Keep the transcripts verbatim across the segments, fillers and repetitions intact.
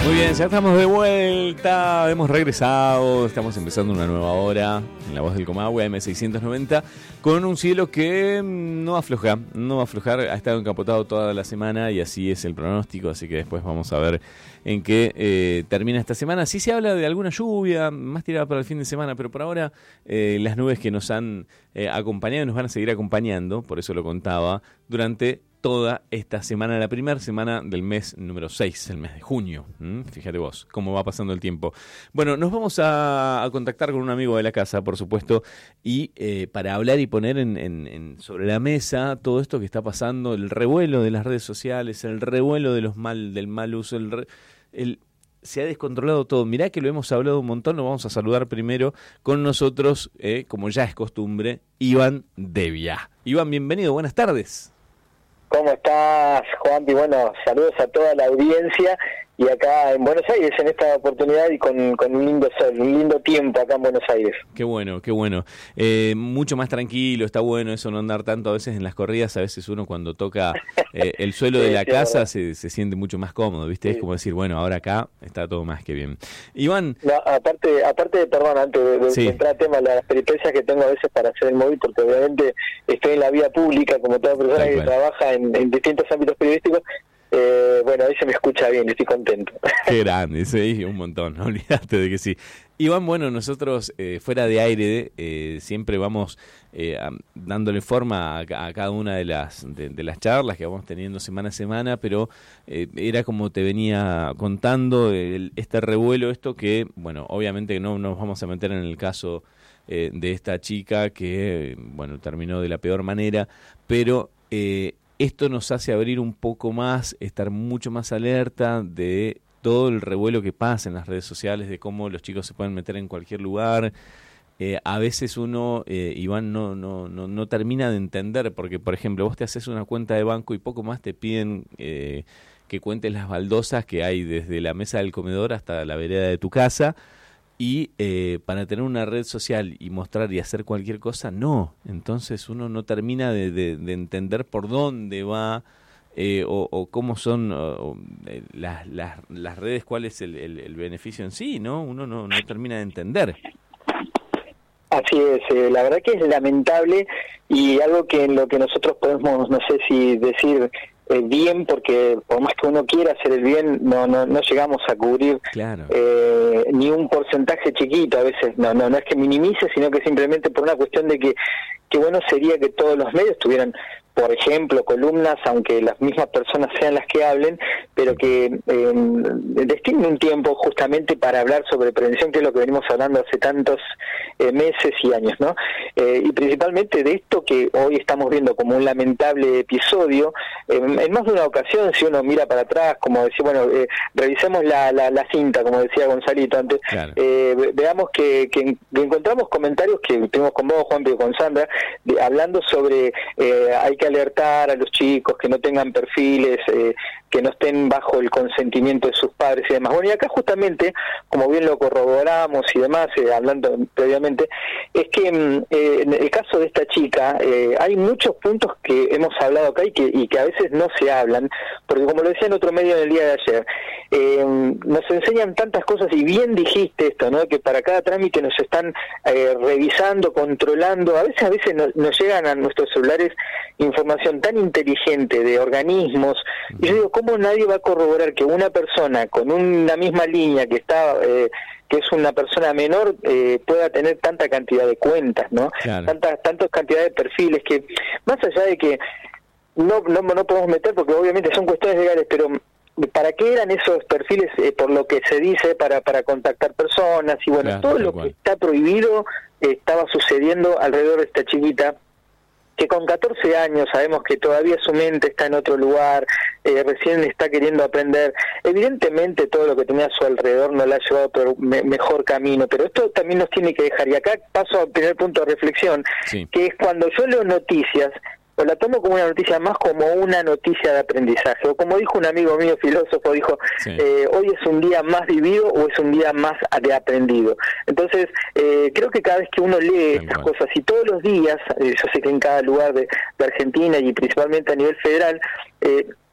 Muy bien, ya estamos de vuelta, hemos regresado, estamos empezando una nueva hora en La Voz del Comahue, eme seiscientos noventa, con un cielo que no afloja, no va a aflojar, ha estado encapotado toda la semana y así es el pronóstico, así que después vamos a ver en qué eh, termina esta semana. Sí se habla de alguna lluvia, más tirada para el fin de semana, pero por ahora eh, las nubes que nos han eh, acompañado y nos van a seguir acompañando, por eso lo contaba, durante toda esta semana, la primera semana del mes número seis, el mes de junio. ¿Mm? Fíjate vos cómo va pasando el tiempo. Bueno, nos vamos a, a contactar con un amigo de la casa, por supuesto, y eh, para hablar y poner en, en, en sobre la mesa todo esto que está pasando, el revuelo de las redes sociales, el revuelo de los mal, del mal uso, el, re, el se ha descontrolado todo. Mirá que lo hemos hablado un montón, nos vamos a saludar primero con nosotros, eh, como ya es costumbre, Iván Devia. Iván, bienvenido, buenas tardes. ¿Cómo estás, Juanpi? Bueno, saludos a toda la audiencia y acá en Buenos Aires en esta oportunidad y con, con un lindo sol, un lindo tiempo acá en Buenos Aires. Qué bueno, qué bueno. Eh, mucho más tranquilo, está bueno eso, no andar tanto a veces en las corridas, a veces uno cuando toca eh, el suelo sí, de la sí, casa se, se siente mucho más cómodo, ¿viste? Sí. Es como decir, bueno, ahora acá está todo más que bien. Iván. No, aparte, aparte, perdón, antes de, de sí. entrar al tema, las peripecias que tengo a veces para hacer el móvil, porque obviamente estoy en la vía pública, como toda persona Tal que cual. trabaja en, en distintos ámbitos periodísticos. Eh, bueno, ahí se me escucha bien, estoy contento. Qué grande, sí, un montón, no olvidaste de que sí. Iván, bueno, nosotros eh, fuera de aire eh, siempre vamos eh, a, dándole forma a, a cada una de las de, de las charlas que vamos teniendo semana a semana, pero eh, era como te venía contando el, este revuelo, esto que, bueno, obviamente no nos vamos a meter en el caso eh, de esta chica que, bueno, terminó de la peor manera, pero eh, esto nos hace abrir un poco más, estar mucho más alerta de todo el revuelo que pasa en las redes sociales, de cómo los chicos se pueden meter en cualquier lugar. Eh, a veces uno, eh, Iván, no, no, no, no termina de entender, porque, por ejemplo, vos te haces una cuenta de banco y poco más te piden eh, que cuentes las baldosas que hay desde la mesa del comedor hasta la vereda de tu casa. Y eh, para tener una red social y mostrar y hacer cualquier cosa, no. Entonces uno no termina de, de, de entender por dónde va eh, o, o cómo son o, eh, las, las, las redes, cuál es el, el, el beneficio en sí, ¿no? Uno no, no termina de entender. Así es, eh, la verdad que es lamentable y algo que en lo que nosotros podemos, no sé si decir... Eh, bien, porque por más que uno quiera hacer el bien, no no no llegamos a cubrir claro. eh, ni un porcentaje chiquito. A veces no no no es que minimice, sino que simplemente por una cuestión de que que bueno sería que todos los medios tuvieran, por ejemplo, columnas, aunque las mismas personas sean las que hablen, pero que eh, destinen un tiempo justamente para hablar sobre prevención, que es lo que venimos hablando hace tantos eh, meses y años, ¿no? Eh, y principalmente de esto que hoy estamos viendo como un lamentable episodio, eh, en más de una ocasión, si uno mira para atrás, como decía, bueno, eh, revisemos la, la, la cinta, como decía Gonzalito antes, claro. eh, veamos que, que, que encontramos comentarios que tuvimos con vos, Juan, y con Sandra, de, hablando sobre eh, hay que alertar a los chicos que no tengan perfiles, eh, que no estén bajo el consentimiento de sus padres y demás. Bueno, y acá justamente, como bien lo corroboramos y demás, eh, hablando previamente, es que eh, en el caso de esta chica, eh, hay muchos puntos que hemos hablado acá y que, y que a veces no se hablan, porque como lo decía en otro medio en el día de ayer, eh, nos enseñan tantas cosas, y bien dijiste esto, ¿no? Que para cada trámite nos están eh, revisando, controlando, a veces a veces nos, nos llegan a nuestros celulares información tan inteligente de organismos, y yo digo, ¿cómo nadie va a corroborar que una persona con una misma línea que está... Eh, que es una persona menor, eh, pueda tener tanta cantidad de cuentas, ¿no? Claro. Tantas, tantas cantidad de perfiles que, más allá de que no, no, no podemos meter, porque obviamente son cuestiones legales, pero ¿para qué eran esos perfiles? Eh, por lo que se dice, para para contactar personas, y bueno, claro, todo lo cual. que está prohibido eh, estaba sucediendo alrededor de esta chiquita, que con catorce años sabemos que todavía su mente está en otro lugar, eh, recién está queriendo aprender. Evidentemente todo lo que tenía a su alrededor no la ha llevado por me, mejor camino, pero esto también nos tiene que dejar, y acá paso al primer punto de reflexión, sí. que es cuando yo leo noticias, o la tomo como una noticia más, como una noticia de aprendizaje, o como dijo un amigo mío filósofo, dijo, sí. eh, hoy es un día más vivido o es un día más de aprendido. Entonces, eh, creo que cada vez que uno lee Bien, estas bueno. cosas, y todos los días, eh, yo sé que en cada lugar de, de Argentina y principalmente a nivel federal, eh,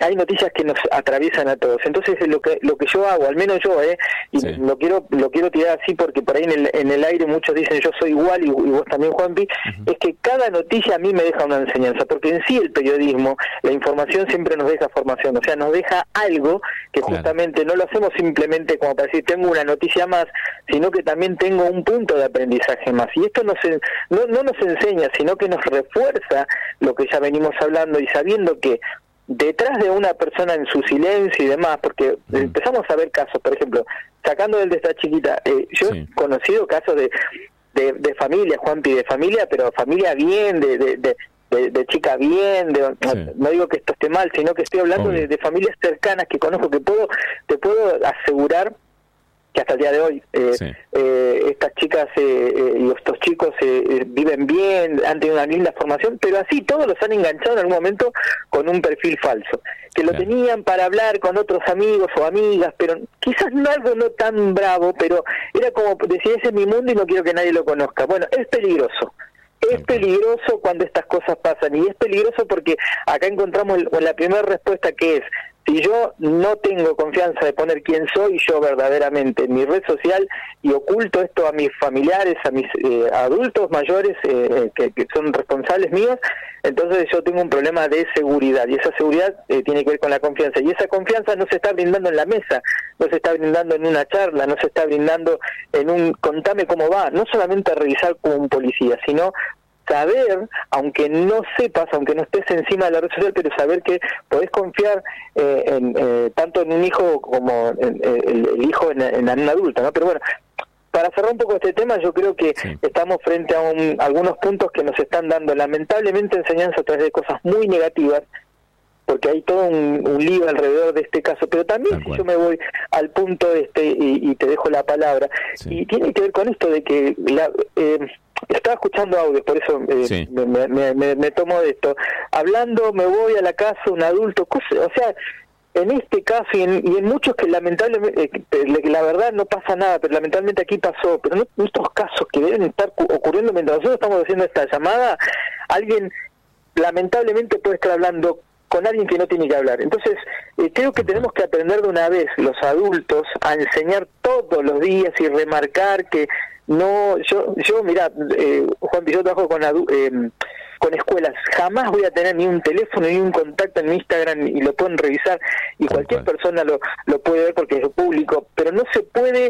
hay noticias que nos atraviesan a todos. Entonces lo que lo que yo hago, al menos yo, eh, y sí. lo quiero lo quiero tirar así porque por ahí en el, en el aire muchos dicen yo soy igual y, y vos también, Juanpi, uh-huh. es que cada noticia a mí me deja una enseñanza, porque en sí el periodismo, la información siempre nos deja formación, o sea, nos deja algo que claro. justamente no lo hacemos simplemente como para decir tengo una noticia más, sino que también tengo un punto de aprendizaje más. Y esto nos, no, no nos enseña, sino que nos refuerza lo que ya venimos hablando, y sabiendo que detrás de una persona en su silencio y demás, porque mm. empezamos a ver casos, por ejemplo, sacando del de esta chiquita, eh, yo sí. he conocido casos de, de, de familia, Juanpi, de familia, pero familia bien, de... de, de De, de chica bien, de, sí. no digo que esto esté mal, sino que estoy hablando de, de familias cercanas que conozco, que puedo te puedo asegurar que hasta el día de hoy eh, sí. eh, estas chicas eh, eh, y estos chicos eh, eh, viven bien, han tenido una linda formación, pero así todos los han enganchado en algún momento con un perfil falso, que lo claro. tenían para hablar con otros amigos o amigas, pero quizás no algo no tan bravo, pero era como decir, ese es mi mundo y no quiero que nadie lo conozca. Bueno, es peligroso. Es peligroso cuando estas cosas pasan, y es peligroso porque acá encontramos la primera respuesta, que es, si yo no tengo confianza de poner quién soy yo verdaderamente en mi red social y oculto esto a mis familiares, a mis eh, adultos mayores eh, que, que son responsables míos, entonces yo tengo un problema de seguridad, y esa seguridad eh, tiene que ver con la confianza, y esa confianza no se está brindando en la mesa, no se está brindando en una charla, no se está brindando en un contame cómo va, no solamente revisar como un policía, sino saber, aunque no sepas, aunque no estés encima de la red social, pero saber que podés confiar eh, en, eh, tanto en un hijo como en, en, el, el hijo en, en un adulto, ¿no? Pero bueno, para cerrar un poco este tema, yo creo que sí. estamos frente a un, algunos puntos que nos están dando lamentablemente enseñanza a través de cosas muy negativas, porque hay todo un, un lío alrededor de este caso, pero también si yo me voy al punto este y, y te dejo la palabra, sí. y tiene que ver con esto de que la, eh, estaba escuchando audios, por eso eh, sí. me, me, me, me tomo de esto, hablando, me voy a la casa, un adulto, cosa, o sea, en este caso y en, y en muchos que lamentablemente, eh, la verdad no pasa nada, pero lamentablemente aquí pasó, pero no, en estos casos que deben estar ocurriendo mientras nosotros estamos haciendo esta llamada, alguien lamentablemente puede estar hablando con alguien que no tiene que hablar. Entonces, eh, creo que tenemos que aprender de una vez, los adultos, a enseñar todos los días y remarcar que no, yo, yo mira, eh, Juan, yo trabajo con adu- eh, con escuelas, jamás voy a tener ni un teléfono ni un contacto en mi Instagram y lo pueden revisar y Tal cualquier cual. persona lo, lo puede ver porque es público, pero no se puede,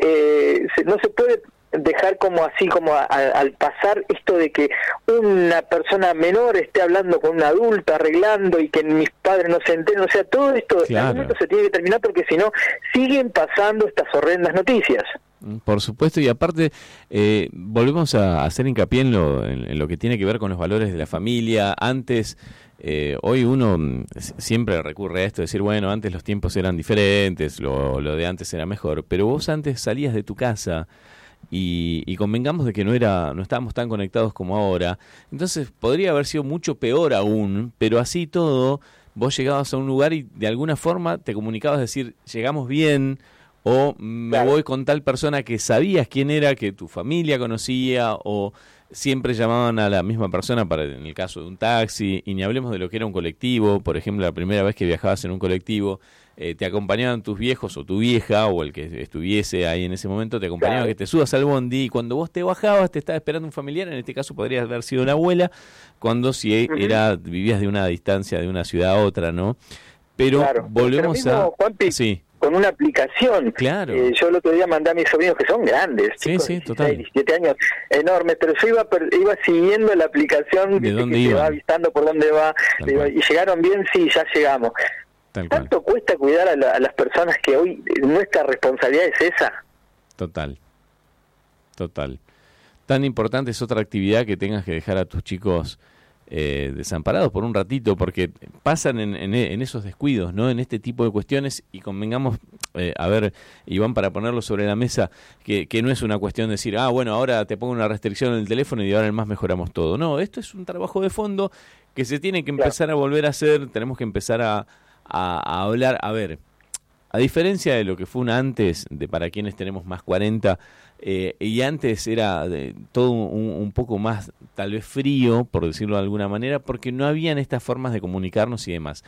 eh, se, no se puede dejar como así, como a, a, al pasar esto de que una persona menor esté hablando con un adulto, arreglando, y que mis padres no se enteren, o sea, todo esto claro. en algún momento se tiene que terminar, porque si no, siguen pasando estas horrendas noticias. Por supuesto, y aparte eh, volvemos a hacer hincapié en lo, en, en lo que tiene que ver con los valores de la familia. Antes, eh, hoy uno siempre recurre a esto, decir, bueno, antes los tiempos eran diferentes, lo, lo de antes era mejor, pero vos antes salías de tu casa y, y convengamos de que no era no estábamos tan conectados como ahora, entonces podría haber sido mucho peor aún, pero así todo, vos llegabas a un lugar y de alguna forma te comunicabas, decir, llegamos bien, o me claro. voy con tal persona que sabías quién era, que tu familia conocía, o siempre llamaban a la misma persona para en el caso de un taxi, y ni hablemos de lo que era un colectivo. Por ejemplo, la primera vez que viajabas en un colectivo, eh, te acompañaban tus viejos o tu vieja o el que estuviese ahí en ese momento, te acompañaban claro. que te subas al bondi, y cuando vos te bajabas te estaba esperando un familiar, en este caso podría haber sido una abuela, cuando si uh-huh. era vivías de una distancia de una ciudad a otra, ¿no? Pero claro. volvemos Pero mismo, a... Juanpi, sí. con una aplicación. Claro. Eh, yo el otro día mandé a mis sobrinos, que son grandes, sí, chicos, sí, dieciséis, diecisiete años, enormes, pero yo iba iba siguiendo la aplicación ¿De que, dónde que iban? se va avisando por dónde va, digo, y llegaron bien, sí, ya llegamos. Tal ¿Tanto cual. cuesta cuidar a, la, a las personas que hoy nuestra responsabilidad es esa? Total, total. Tan importante es otra actividad que tengas que dejar a tus chicos eh, desamparados por un ratito, porque pasan en, en, en esos descuidos, ¿no? En este tipo de cuestiones, y convengamos, eh, a ver, Iván, para ponerlo sobre la mesa, que, que no es una cuestión de decir, ah, bueno, ahora te pongo una restricción en el teléfono y ahora en más mejoramos todo. No, esto es un trabajo de fondo que se tiene que empezar claro. a volver a hacer, tenemos que empezar a, a, a hablar, a ver, a diferencia de lo que fue un antes, de para quienes tenemos más cuarenta, eh, y antes era de, todo un, un poco más, tal vez frío, por decirlo de alguna manera, porque no habían estas formas de comunicarnos y demás. Hoy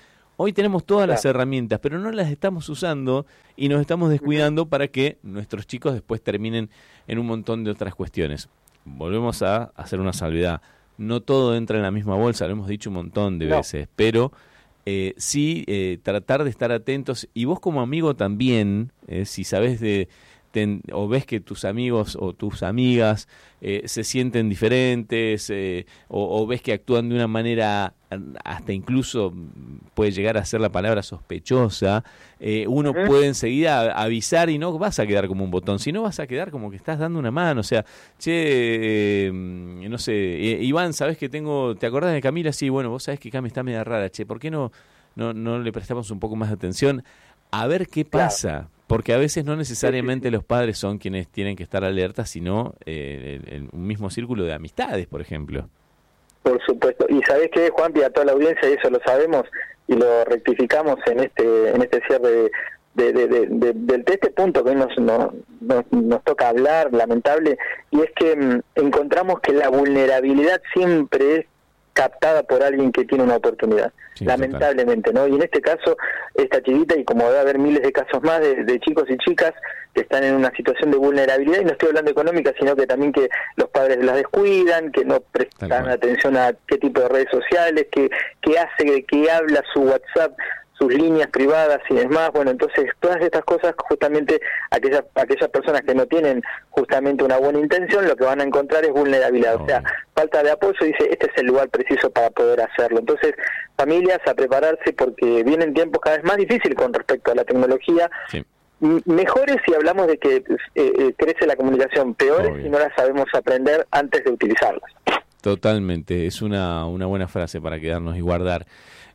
Hoy tenemos todas claro. las herramientas, pero no las estamos usando y nos estamos descuidando uh-huh. para que nuestros chicos después terminen en un montón de otras cuestiones. Volvemos a hacer una salvedad. No todo entra en la misma bolsa, lo hemos dicho un montón de no. veces, pero eh, sí eh, tratar de estar atentos. Y vos como amigo también, eh, si sabés de... Ten, o ves que tus amigos o tus amigas eh, se sienten diferentes eh, o, o ves que actúan de una manera hasta incluso puede llegar a ser la palabra sospechosa, eh, uno uh-huh. puede enseguida avisar y no vas a quedar como un botón, sino vas a quedar como que estás dando una mano, o sea, che, eh, no sé, eh, Iván, ¿sabés que tengo, te acordás de Camila? Sí, bueno, vos sabés que Cami está media rara, che, ¿por qué no, no, no le prestamos un poco más de atención? A ver qué pasa. Claro. Porque a veces no necesariamente sí, sí, sí. los padres son quienes tienen que estar alertas, sino eh, el, el, un mismo círculo de amistades, por ejemplo. Por supuesto. Y sabés qué, Juanpi, a toda la audiencia, y eso lo sabemos y lo rectificamos en este en este cierre de, de, de, de, de, de este punto que hoy nos, nos, nos, nos toca hablar, lamentable, y es que mm, encontramos que la vulnerabilidad siempre es captada por alguien que tiene una oportunidad, sí, lamentablemente, total. ¿no? Y en este caso, esta chiquita, y como debe haber miles de casos más de, de chicos y chicas que están en una situación de vulnerabilidad, y no estoy hablando económica, sino que también que los padres las descuidan, que no prestan atención a qué tipo de redes sociales, que, que hace, de qué habla su WhatsApp, sus líneas privadas y demás. Bueno, entonces todas estas cosas, justamente aquellas aquellas personas que no tienen justamente una buena intención, lo que van a encontrar es vulnerabilidad, no. o sea, falta de apoyo. Dice, este es el lugar preciso para poder hacerlo. Entonces, familias, a prepararse, porque vienen tiempos cada vez más difíciles con respecto a la tecnología. Sí. Mejores si hablamos de que eh, eh, crece la comunicación, peores Obvio. si no las sabemos aprender antes de utilizarlas. Totalmente, es una, una buena frase para quedarnos y guardar.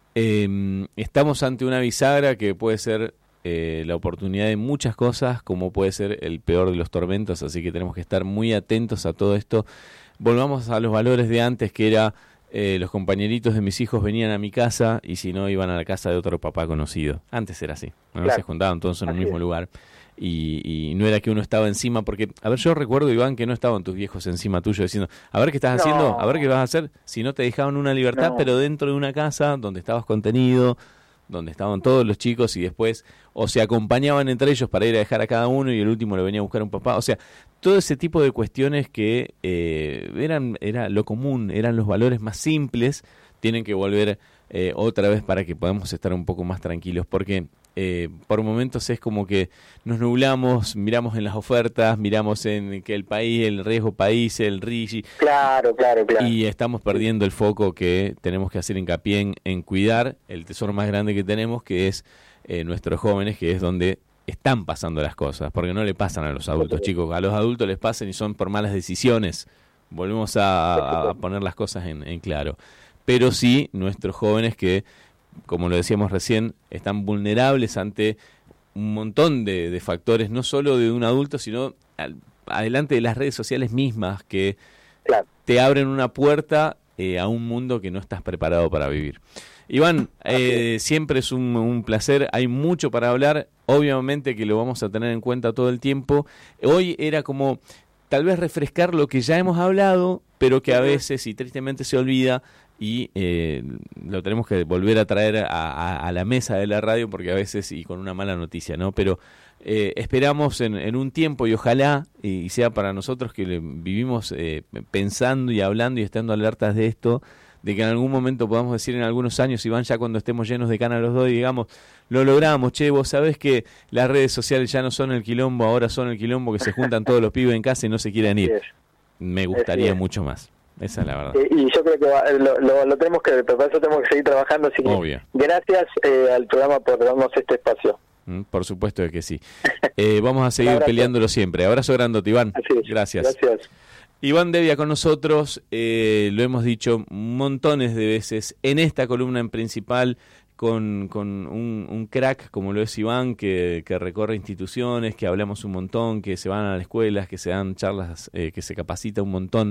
Eh, estamos ante una bisagra que puede ser eh, la oportunidad de muchas cosas, como puede ser el peor de los tormentos, así que tenemos que estar muy atentos a todo esto. Volvamos a los valores de antes, que era eh, los compañeritos de mis hijos venían a mi casa y si no iban a la casa de otro papá conocido. Antes era así, ¿no? Claro. Se juntaban todos en el mismo lugar. Y, y no era que uno estaba encima, porque, a ver, yo recuerdo, Iván, que no estaban tus viejos encima tuyo diciendo, a ver qué estás no. haciendo, a ver qué vas a hacer, si no te dejaban una libertad, no. pero dentro de una casa donde estabas contenido, donde estaban todos los chicos y después o se acompañaban entre ellos para ir a dejar a cada uno y el último lo venía a buscar un papá, o sea, todo ese tipo de cuestiones que eh, eran era lo común, eran los valores más simples, tienen que volver eh, otra vez para que podamos estar un poco más tranquilos, porque Eh, por momentos es como que nos nublamos, miramos en las ofertas, miramos en que el país, el riesgo país, el R I G I. Claro, claro, claro. Y estamos perdiendo el foco que tenemos que hacer hincapié en, en cuidar el tesoro más grande que tenemos, que es eh, nuestros jóvenes, que es donde están pasando las cosas, porque no le pasan a los adultos, chicos. A los adultos les pasan y son por malas decisiones. Volvemos a, a poner las cosas en, en claro. Pero sí, nuestros jóvenes que, como lo decíamos recién, están vulnerables ante un montón de, de factores, no solo de un adulto, sino al, adelante de las redes sociales mismas, que claro. te abren una puerta eh, a un mundo que no estás preparado para vivir. Iván, eh, siempre es un, un placer, hay mucho para hablar, obviamente que lo vamos a tener en cuenta todo el tiempo. Hoy era como tal vez refrescar lo que ya hemos hablado, pero que a veces y tristemente se olvida, y eh, lo tenemos que volver a traer a, a, a la mesa de la radio, porque a veces, y con una mala noticia, ¿no? Pero eh, esperamos en, en un tiempo, y ojalá y, y sea para nosotros que le, vivimos eh, pensando y hablando y estando alertas de esto, de que en algún momento podamos decir en algunos años, Iván, ya cuando estemos llenos de cana los dos, y digamos, lo logramos, che, vos sabés que las redes sociales ya no son el quilombo, ahora son el quilombo que se juntan todos los pibes en casa y no se quieren ir. Me gustaría mucho más. Esa es la verdad. Eh, y yo creo que va, lo, lo, lo tenemos que, por eso tenemos que seguir trabajando, así que Obvio. gracias eh, al programa por darnos este espacio. Mm, por supuesto que sí. Eh, vamos a seguir peleándolo siempre. Abrazo grandote, Iván. Gracias. Gracias. Iván Devia con nosotros, eh, lo hemos dicho montones de veces en esta columna en principal, con, con un, un crack como lo es Iván, que, que recorre instituciones, que hablamos un montón, que se van a las escuelas, que se dan charlas, eh, que se capacita un montón.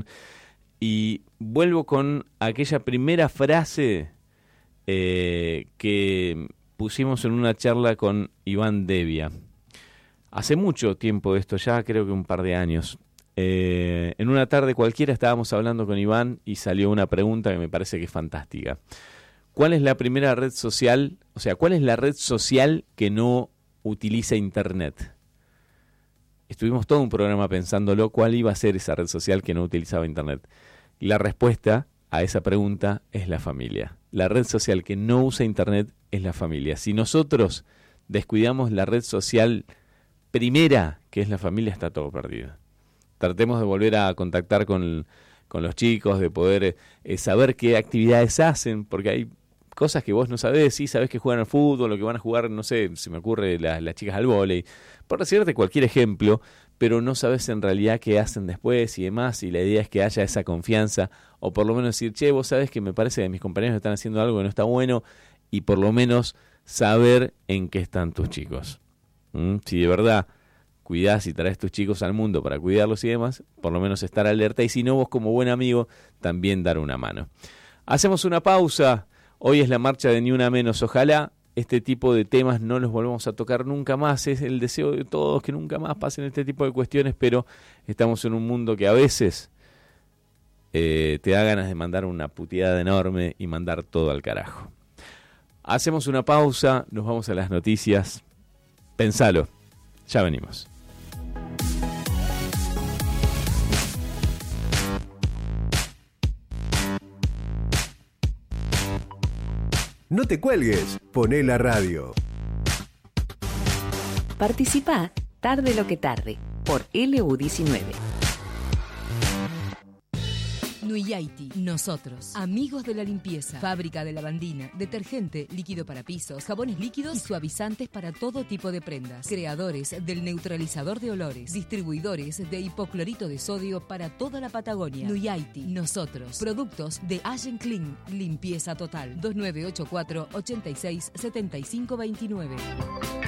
Y vuelvo con aquella primera frase eh, que pusimos en una charla con Iván Devia. Hace mucho tiempo esto, ya creo que un par de años. Eh, en una tarde cualquiera estábamos hablando con Iván y salió una pregunta que me parece que es fantástica. ¿Cuál es la primera red social, O sea, ¿cuál es la red social que no utiliza Internet? Estuvimos todo un programa pensándolo, ¿cuál iba a ser esa red social que no utilizaba Internet? Y la respuesta a esa pregunta es la familia. La red social que no usa Internet es la familia. Si nosotros descuidamos la red social primera, que es la familia, está todo perdido. Tratemos de volver a contactar con, con los chicos, de poder eh, saber qué actividades hacen, porque hay cosas que vos no sabés, sí sabés que juegan al fútbol, o que van a jugar, no sé, se me ocurre las, las chicas al vóley, por decirte cualquier ejemplo, pero no sabés en realidad qué hacen después y demás, y la idea es que haya esa confianza, o por lo menos decir, che, vos sabés que me parece que mis compañeros están haciendo algo que no está bueno, y por lo menos saber en qué están tus chicos. ¿Mm? Si de verdad cuidás y traes tus chicos al mundo para cuidarlos y demás, por lo menos estar alerta, y si no, vos como buen amigo, también dar una mano. Hacemos una pausa. Hoy es la marcha de Ni Una Menos. Ojalá este tipo de temas no los volvamos a tocar nunca más. Es el deseo de todos que nunca más pasen este tipo de cuestiones, pero estamos en un mundo que a veces eh, te da ganas de mandar una puteada enorme y mandar todo al carajo. Hacemos una pausa, nos vamos a las noticias. Pensalo, ya venimos. No te cuelgues, poné la radio. Participá Tarde lo que tarde por L U diecinueve. Nuyaiti, nosotros, amigos de la limpieza, fábrica de lavandina, detergente, líquido para pisos, jabones líquidos y suavizantes para todo tipo de prendas, creadores del neutralizador de olores, distribuidores de hipoclorito de sodio para toda la Patagonia. Nuyaiti, nosotros, productos de Allen Clean, limpieza total, dos nueve ocho cuatro, ocho seis, siete cinco dos nueve.